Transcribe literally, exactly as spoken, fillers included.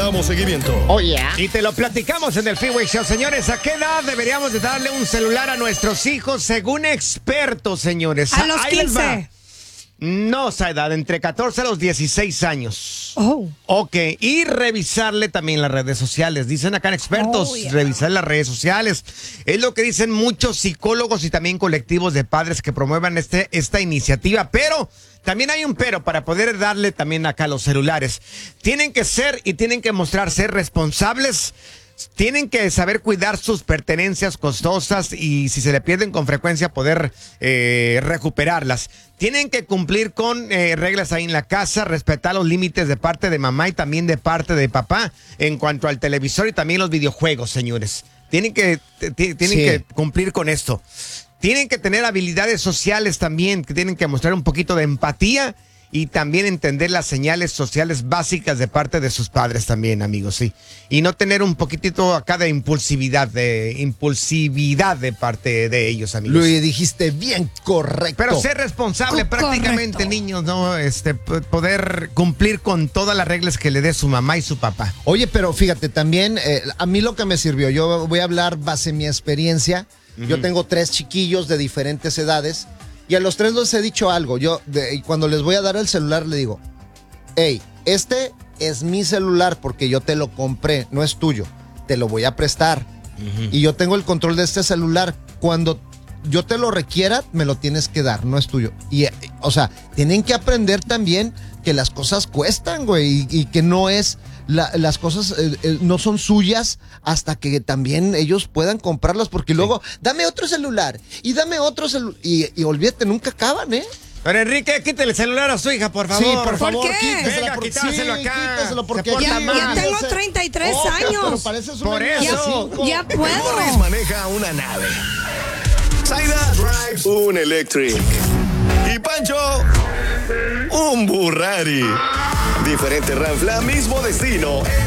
damos seguimiento. Oh, yeah. Y te lo platicamos en el Freeway Show, señores. ¿A qué edad deberíamos de darle un celular a nuestros hijos según expertos, señores? A los Ahí les va. quince. No, esa edad, entre catorce a los dieciséis años. Oh. Ok, y revisarle también las redes sociales. Dicen acá en expertos, Oh, yeah. revisar las redes sociales. Es lo que dicen muchos psicólogos y también colectivos de padres que promuevan este, esta iniciativa. Pero también hay un pero para poder darle también acá los celulares. Tienen que ser y tienen que mostrar ser responsables. Tienen que saber cuidar sus pertenencias costosas y si se le pierden con frecuencia poder eh, recuperarlas. Tienen que cumplir con eh, reglas ahí en la casa, respetar los límites de parte de mamá y también de parte de papá en cuanto al televisor y también los videojuegos, señores. Tienen que, tienen Sí. que cumplir con esto. Tienen que tener habilidades sociales también, que tienen que mostrar un poquito de empatía y también entender las señales sociales básicas de parte de sus padres también, amigos, sí. Y no tener un poquitito acá de impulsividad, de impulsividad de parte de ellos, amigos. Luis, dijiste bien correcto. Pero ser responsable Correcto. prácticamente, niños, ¿no? Este, p- poder cumplir con todas las reglas que le dé su mamá y su papá. Oye, pero fíjate, también eh, a mí lo que me sirvió, yo voy a hablar base mi experiencia. Yo tengo tres chiquillos de diferentes edades y a los tres les he dicho algo. Yo, de, y cuando les voy a dar el celular, le digo, hey, este es mi celular porque yo te lo compré, no es tuyo, te lo voy a prestar. Y yo tengo el control de este celular. Cuando yo te lo requiera, me lo tienes que dar, no es tuyo. Y, eh, o sea, tienen que aprender también que las cosas cuestan, güey, y, y que no es, la- las cosas eh, eh, no son suyas hasta que también ellos puedan comprarlas, porque luego, dame otro celular, y dame otro celular, y, y olvídate, nunca acaban, ¿eh? Pero Enrique, quítale el celular a su hija, por favor. Sí, por ¿Por favor, qué? quítesela. Venga, por- quítaselo sí, acá. quíteselo porque Se porta Ya, mal. ya tengo ese- treinta y tres Oh, pero- años. Pero pareces una Por niña de eso. cinco. Ya Morris puedo. maneja una nave. Zaida drives un Electric. Y Pancho, un Burrari. Diferente Ranfla, mismo destino.